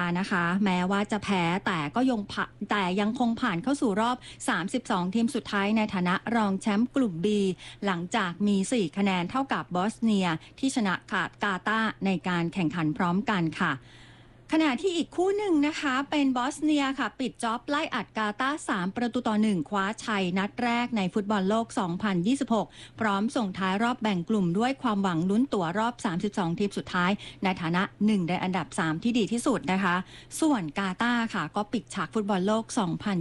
นะคะแม้ว่าจะแพ้แต่ยังคงผ่านเข้าสู่รอบ 32 ทีมสุดท้ายในฐานะรองแชมป์กลุ่ม B หลังจากมี 4 คะแนนเท่ากับบอสเนียที่ชนะขาดกาตาร์ในการแข่งขันพร้อมกันค่ะขณะที่อีกคู่หนึ่งนะคะเป็นบอสเนียค่ะปิดจ็อบไล่อัดกาตาร์3-1คว้าชัยนัดแรกในฟุตบอลโลก 2026 พร้อมส่งท้ายรอบแบ่งกลุ่มด้วยความหวังลุ้นตั๋วรอบ 32 ทีมสุดท้ายในฐานะ1ในอันดับ 3 ที่ดีที่สุดนะคะส่วนกาตาร์ค่ะก็ปิดฉากฟุตบอลโลก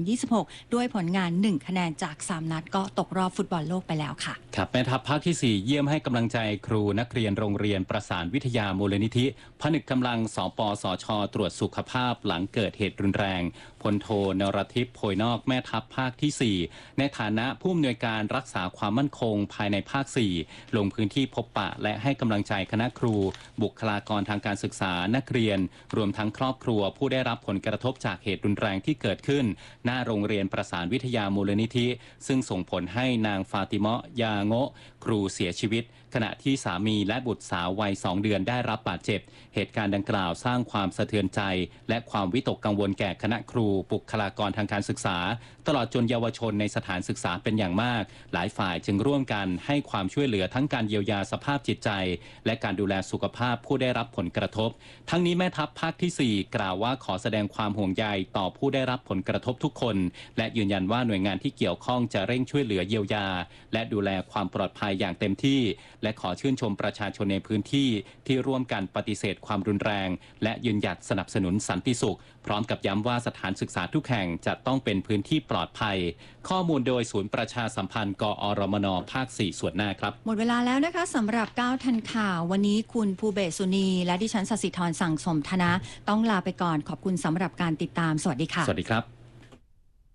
2026 ด้วยผลงาน 1 คะแนนจาก 3 นัดก็ตกรอบฟุตบอลโลกไปแล้วค่ะครับแม่ทัพภาคที่ 4 เยี่ยมให้กำลังใจครูนักเรียนโรงเรียนประสานวิทยามูลนิธิผนึกกำลังสปสช.ตรวจสุขภาพหลังเกิดเหตุรุนแรงพลโทนรทิพย์โพยนอกแม่ทัพภาคที่ 4ในฐานะผู้อำนวยการรักษาความมั่นคงภายในภาค 4ลงพื้นที่พบปะและให้กำลังใจคณะครูบุคลากรทางการศึกษานักเรียนรวมทั้งครอบครัวผู้ได้รับผลกระทบจากเหตุรุนแรงที่เกิดขึ้นหน้าโรงเรียนประสานวิทยามูลนิธิซึ่งส่งผลให้นางฟาติเมาะยาโงะครูเสียชีวิตขณะที่สามีและบุตรสาววัย 2 เดือนได้รับบาดเจ็บเหตุการณ์ดังกล่าวสร้างความสะเทือนใจและความวิตกกังวลแก่คณะครูบุคลากรทางการศึกษาตลอดจนเยาวชนในสถานศึกษาเป็นอย่างมากหลายฝ่ายจึงร่วมกันให้ความช่วยเหลือทั้งการเยียวยาสภาพจิตใจและการดูแลสุขภาพผู้ได้รับผลกระทบทั้งนี้แม่ทัพภาคที่ 4 กล่าวว่าขอแสดงความห่วงใยต่อผู้ได้รับผลกระทบทุกคนและยืนยันว่าหน่วยงานที่เกี่ยวข้องจะเร่งช่วยเหลือเยียวยาและดูแลความปลอดภัยอย่างเต็มที่และขอชื่นชมประชาชนในพื้นที่ที่ร่วมกันปฏิเสธความรุนแรงและยืนหยัดสนับสนุนสันติสุขพร้อมกับย้ำว่าสถานศึกษาทุกแห่งจะต้องเป็นพื้นที่ปลอดภัยข้อมูลโดยศูนย์ประชาสัมพันธ์กอรมนภาค 4 ส่วนหน้าครับหมดเวลาแล้วนะคะสำหรับ9ทันข่าววันนี้คุณภูเบศสุนีและดิฉันศศิธรสั่งสมธนะต้องลาไปก่อนขอบคุณสำหรับการติดตามสวัสดีค่ะสวัสดีครับ